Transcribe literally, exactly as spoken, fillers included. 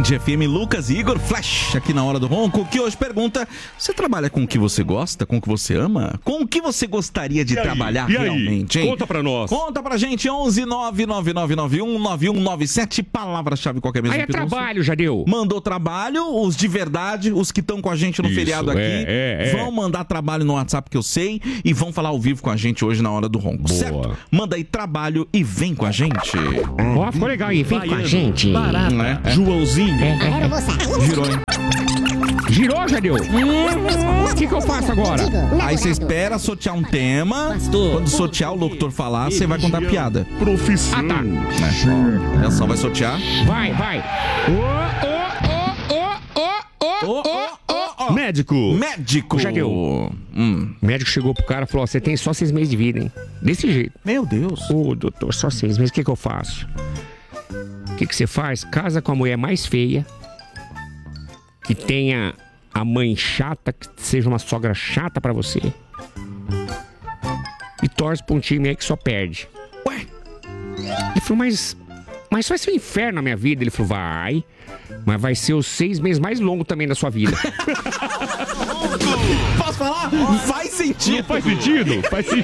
Band F M, Lucas e Igor Flash aqui na Hora do Ronco, que hoje pergunta: você trabalha com o que você gosta, com o que você ama? Com o que você gostaria de e trabalhar aí? realmente, hein? Conta pra nós. Conta pra gente, onze nove nove nove nove um nove um nove sete, palavra-chave qualquer mesmo. Aí é trabalho, Jadeu. Mandou trabalho, os de verdade, os que estão com a gente no Isso, feriado aqui, é, é, é. vão mandar trabalho no WhatsApp que eu sei e vão falar ao vivo com a gente hoje na Hora do Ronco, Boa. certo? Manda aí trabalho e vem com a gente. Ó, ficou legal aí, vem com a gente. Barata, É, é. Joãozinho. É, é. Agora eu vou sair. Girou, hein? Girou, Jadeu? O que que eu faço agora? Aí você espera sortear um tema. Pastor. Quando sortear, o locutor falar, você vai contar piada. Profissão. Ah, tá. É, ó, ela só vai sortear. Vai, vai. Ô, ô, ô, ô, ô, Ô, ô, ô, ô. Médico. Médico. Jadeu. Hum. O médico chegou pro cara e falou: ó, você tem só seis meses de vida, hein? Desse jeito. Meu Deus. Ô, doutor, só seis meses, o que que eu faço? O que que você faz? Casa com a mulher mais feia, que tenha a mãe chata, que seja uma sogra chata pra você, e torce pra um time aí que só perde. Ué? Ele falou: mas, mas vai ser um inferno na minha vida. Ele falou: vai, mas vai ser os seis meses mais longos também da sua vida. Posso falar? Faz sentido. Faz sentido? Faz sentido.